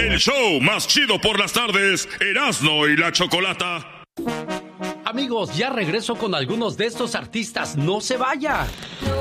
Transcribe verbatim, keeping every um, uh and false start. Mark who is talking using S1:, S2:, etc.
S1: El show más chido por las tardes, Erasmo y la Chocolata.
S2: Amigos, ya regreso con algunos de estos artistas. ¡No se vaya!